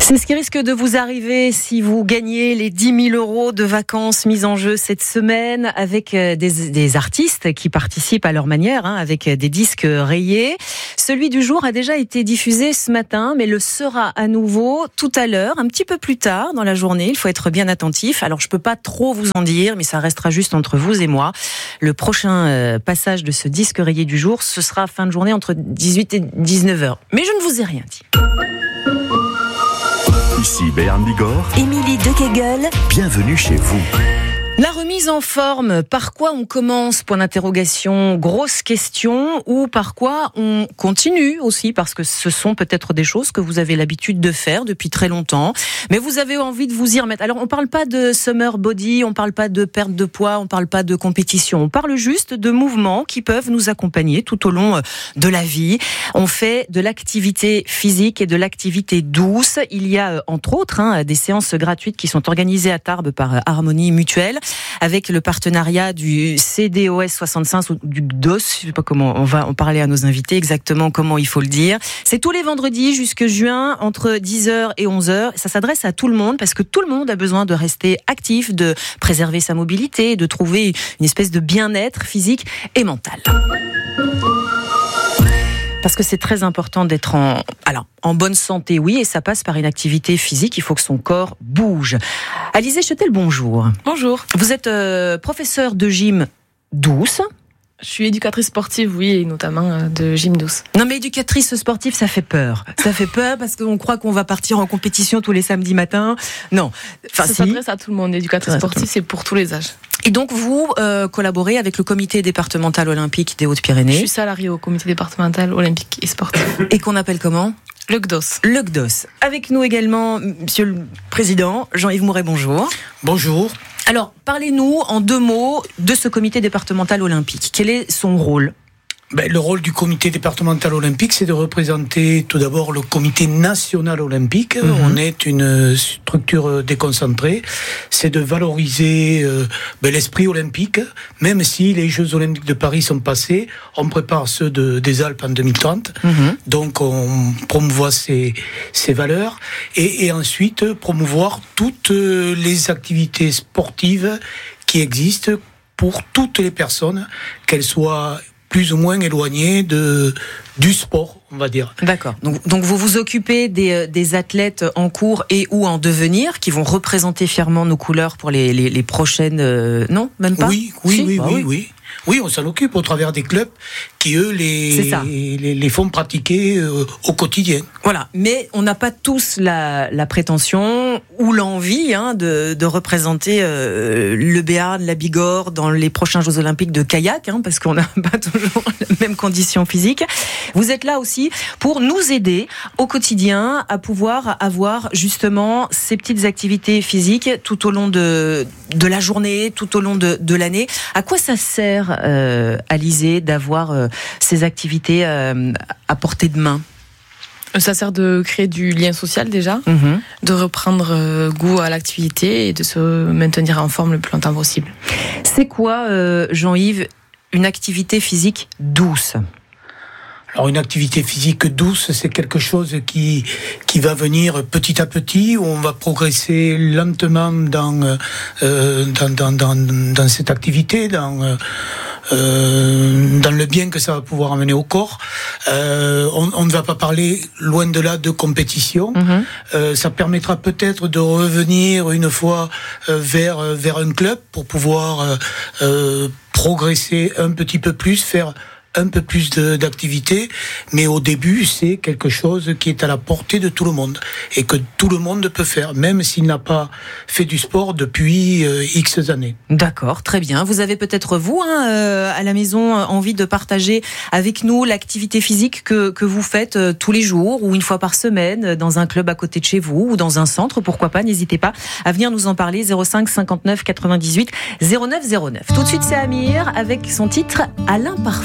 C'est ce qui risque de vous arriver si vous gagnez les 10 000 € de vacances mises en jeu cette semaine avec des artistes qui participent à leur manière, avec des disques rayés. Celui du jour a déjà été diffusé ce matin, mais le sera à nouveau tout à l'heure, un petit peu plus tard dans la journée. Il faut être bien attentif. Alors, je peux pas trop vous en dire, mais ça restera juste entre vous et moi. Le prochain passage de ce disque rayé du jour, ce sera fin de journée entre 18 et 19h. Mais je ne vous ai rien dit. Ici Béarn Bigorre, Émilie Dekegel, bienvenue chez vous. La remise en forme, par quoi on commence ? Point d'interrogation, grosse question, ou par quoi on continue aussi, parce que ce sont peut-être des choses que vous avez l'habitude de faire depuis très longtemps, mais vous avez envie de vous y remettre. Alors on parle pas de summer body, on parle pas de perte de poids, on parle pas de compétition, on parle juste de mouvements qui peuvent nous accompagner tout au long de la vie. On fait de l'activité physique et de l'activité douce. Il y a entre autres des séances gratuites qui sont organisées à Tarbes par Harmonie Mutuelle, avec le partenariat du CDOS 65 ou du GDOS, je sais pas comment on va en parler à nos invités, exactement comment il faut le dire. C'est tous les vendredis jusque juin, entre 10h et 11h. Ça s'adresse à tout le monde, parce que tout le monde a besoin de rester actif, de préserver sa mobilité, de trouver une espèce de bien-être physique et mental. Parce que c'est très important d'être en bonne santé, oui, et ça passe par une activité physique. Il faut que son corps bouge. Alizée Chetel, bonjour. Bonjour. Vous êtes professeure de gym douce. Je suis éducatrice sportive, oui, et notamment de gym douce. Non, mais éducatrice sportive, ça fait peur. Ça fait peur parce qu'on croit qu'on va partir en compétition tous les samedis matins. Non. Ça s'adresse à tout le monde. Éducatrice sportive, c'est pour tous les âges. Et donc, vous collaborez avec le comité départemental olympique des Hautes-Pyrénées. Je suis salariée au comité départemental olympique et sportif. Et qu'on appelle comment ? Le GDOS. Le GDOS. Avec nous également, monsieur le président, Jean-Yves Mouret, bonjour. Bonjour. Alors, parlez-nous en 2 mots de ce comité départemental olympique. Quel est son rôle ? Le rôle du comité départemental olympique, c'est de représenter tout d'abord le comité national olympique. On est une structure déconcentrée. C'est de valoriser l'esprit olympique, même si les Jeux olympiques de Paris sont passés. On prépare ceux des Alpes en 2030. Donc on promouvoit ces valeurs. Et ensuite promouvoir toutes les activités sportives qui existent pour toutes les personnes, qu'elles soient plus ou moins éloigné du sport, on va dire. D'accord. Donc vous vous occupez des athlètes en cours et ou en devenir qui vont représenter fièrement nos couleurs pour les prochaines... non, même pas ? Oui. Oui, on s'en occupe au travers des clubs qui, eux, les font pratiquer au quotidien. Voilà, mais on n'a pas tous la prétention ou l'envie de représenter le Béarn, la Bigorre dans les prochains Jeux Olympiques de kayak, parce qu'on n'a pas toujours la même condition physique. Vous êtes là aussi pour nous aider au quotidien à pouvoir avoir justement ces petites activités physiques tout au long de la journée, tout au long de l'année. À quoi ça sert, Alizée, d'avoir ces activités à portée de main ? Ça sert de créer du lien social déjà, de reprendre goût à l'activité et de se maintenir en forme le plus longtemps possible. C'est quoi, Jean-Yves, une activité physique douce ? Alors une activité physique douce, c'est quelque chose qui va venir petit à petit, où on va progresser lentement dans cette activité, dans le bien que ça va pouvoir amener au corps. On ne va pas parler, loin de là, de compétition. Ça permettra peut-être de revenir une fois vers un club pour pouvoir progresser un petit peu plus, faire un peu plus d'activité, mais au début, c'est quelque chose qui est à la portée de tout le monde et que tout le monde peut faire, même s'il n'a pas fait du sport depuis X années. D'accord, très bien. Vous avez peut-être, vous, à la maison, envie de partager avec nous l'activité physique que vous faites tous les jours ou une fois par semaine dans un club à côté de chez vous ou dans un centre, pourquoi pas, n'hésitez pas à venir nous en parler, 05 59 98 09 09. Tout de suite, c'est Amir avec son titre « À l'imparfaite ».